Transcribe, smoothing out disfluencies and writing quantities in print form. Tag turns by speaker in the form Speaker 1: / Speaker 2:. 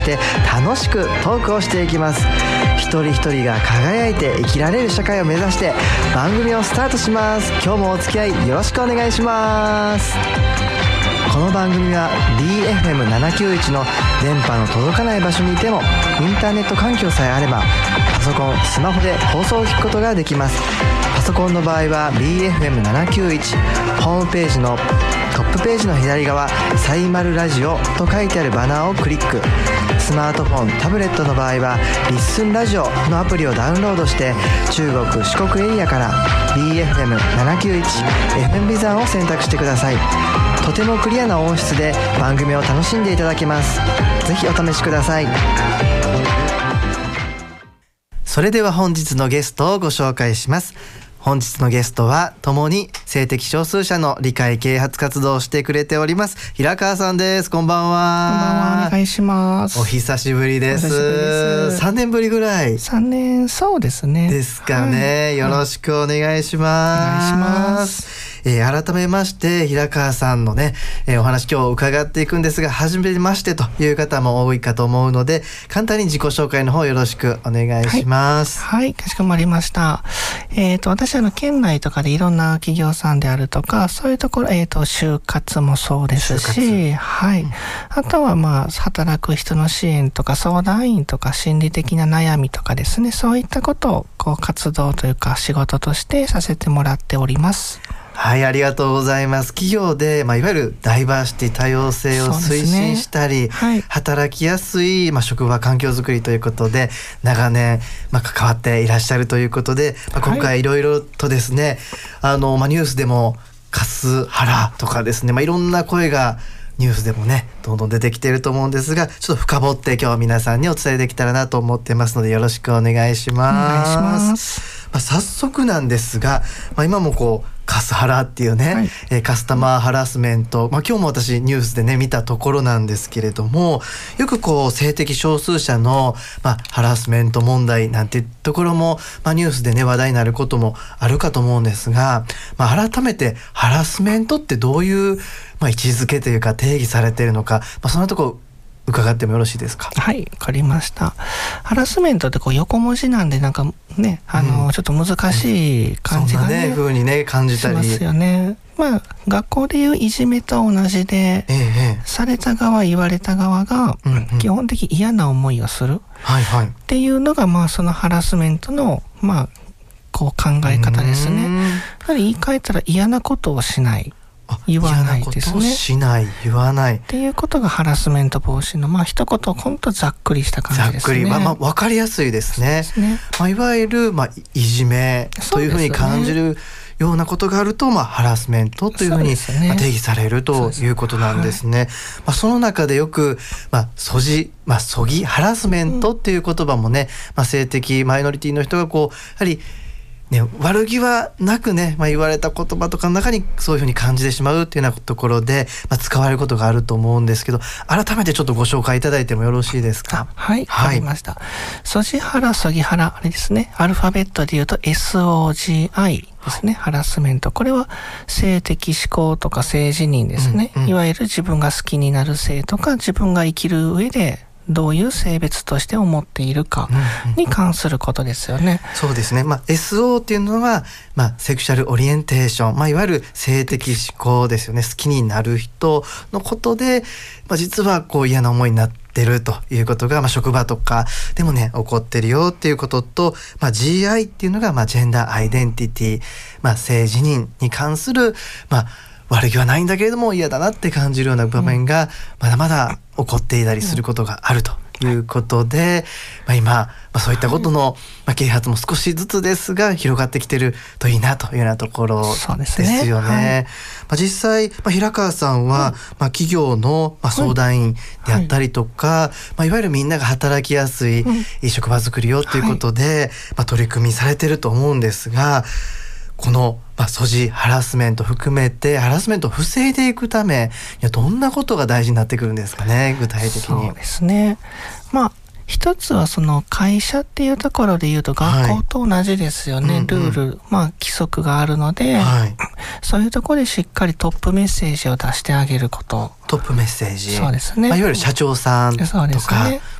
Speaker 1: で楽しくトークをしていきます。一人一人が輝いて生きられる社会を目指して番組をスタートします。今日もお付き合いよろしくお願いします。この番組は BFM791 の電波の届かない場所にいてもインターネット環境さえあればパソコン、スマホで放送を聞くことができます。パソコンの場合は BFM791 ホームページのトップページの左側サイマルラジオと書いてあるバナーをクリック。スマートフォン、タブレットの場合はリッスンラジオのアプリをダウンロードして中国・四国エリアから BFM791 FM ビザンを選択してください。とてもクリアな音質で番組を楽しんでいただけます。ぜひお試しください。それでは本日のゲストをご紹介します。本日のゲストは共に性的少数者の理解啓発活動をしてくれております平川さんです。こんばんは。
Speaker 2: こんばんは、お願いします。
Speaker 1: お久しぶりです。3年ぶりぐらい。
Speaker 2: 3年、そうですね。
Speaker 1: ですかね、はい、よろしくお願いします。
Speaker 2: お願いします。
Speaker 1: 改めまして平川さんのね、お話今日伺っていくんですが、初めましてという方も多いかと思うので簡単に自己紹介の方よろしくお願いします。
Speaker 2: はい、はい、かしこまりました。私県内とかでいろんな企業さんであるとかそういうところ、就活もそうですし、はい、あとは働く人の支援とか相談員とか心理的な悩みとかですね、そういったことを活動というか仕事としてさせてもらっております。
Speaker 1: はい、ありがとうございます。企業で、いわゆるダイバーシティ多様性を推進したり、はい、働きやすい、職場環境づくりということで長年、関わっていらっしゃるということで、今回いろいろとですね、ニュースでもカスハラとかですね、いろんな声がニュースでもねどんどん出てきていると思うんですが、ちょっと深掘って今日は皆さんにお伝えできたらなと思ってますのでよろしくお願いします。
Speaker 2: お願いします。
Speaker 1: 早速なんですが、今もカスハラっていうね、はい、カスタマーハラスメント、今日も私ニュースでね見たところなんですけれども、よく性的少数者の、ハラスメント問題なんていうところも、ニュースでね話題になることもあるかと思うんですが、改めてハラスメントってどういう、位置づけというか定義されているのか、そんなところ伺ってもよろしいですか。
Speaker 2: はい、わかりました。ハラスメントって横文字なんでちょっと難しい感じがね、
Speaker 1: そんな風にね感じたり
Speaker 2: しますよね。学校でいういじめと同じで、された側言われた側が基本的に嫌な思いをするっていうのが、そのハラスメントの考え方ですね。やはり言い換えたら嫌なことをしない、言わないですね。
Speaker 1: 嫌なことをしない、言わない
Speaker 2: っていうことがハラスメント防止の一言ほんとざっくりした感じですね。
Speaker 1: ざっくり、分かりやすいですね。いわゆる、いじめというふうに感じるようなことがあると、ハラスメントというふうに、定義されるということなんですね。その中でよく、そぎハラスメントっていう言葉もね、性的マイノリティの人がやはり悪気はなくね、言われた言葉とかの中にそういうふうに感じてしまうっていうようなところで、使われることがあると思うんですけど、改めてちょっとご紹介いただいてもよろしいですか。
Speaker 2: はい、わかりました。ソジハラ、ソギハラ、あれですね、アルファベットで言うと SOGI ですね、ハラスメント。これは性的指向とか性自認ですね、いわゆる自分が好きになる性とか自分が生きる上でどういう性別として思っているかに関することですよね。
Speaker 1: そうですね。SO っていうのは、セクシャルオリエンテーション、いわゆる性的指向ですよね。好きになる人のことで、実は嫌な思いになってるということが、職場とかでもね起こってるよっていうことと、GI っていうのが、ジェンダーアイデンティティ、性自認に関する悪気はないんだけれども嫌だなって感じるような場面がまだまだ起こっていたりすることがあるということで、今、そういったことの、啓発も少しずつですが広がってきてるといいなというようなところですよね。実際、平川さんは、企業の、相談員であったりとか、いわゆるみんなが働きやすい、職場づくりをということで、取り組みされてると思うんですが、このソジハラスメント含めてハラスメントを防いでいくためどんなことが大事になってくるんですかね、具体的に。
Speaker 2: そうですね。 一つはその会社っていうところで言うと学校と同じですよね、ルール、規則があるので、そういうところでしっかりトップメッセージを出してあげること。
Speaker 1: トップメッセージ。
Speaker 2: そうですね。
Speaker 1: いわゆる社長さんとか、
Speaker 2: そうですね。